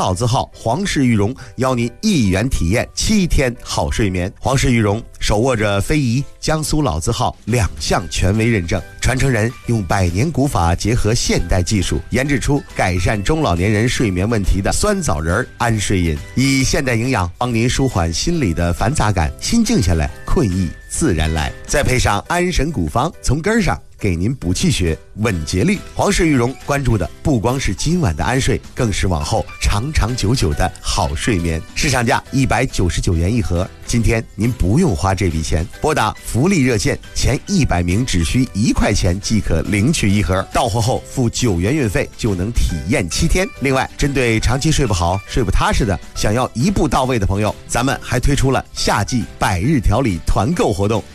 老字号皇氏玉荣邀您1元体验7天好睡眠。皇氏玉荣手握着非遗、江苏老字号2项权威认证，传承人用100年古法结合现代技术，研制出改善中老年人睡眠问题的酸枣仁安睡饮，以现代营养帮您舒缓心理的繁杂感，心静下来，困意自然来。再配上安神古方，从根上给您补气血、稳节律。皇氏玉荣关注的不光是今晚的安睡，更是往后长长久久的好睡眠。市场价199元一盒，今天您不用花这笔钱，拨打福利热线，前100名只需1块钱即可领取一盒，到货后付9元运费就能体验7天。另外，针对长期睡不好、睡不踏实的，想要一步到位的朋友，咱们还推出了夏季100日调理团购活动。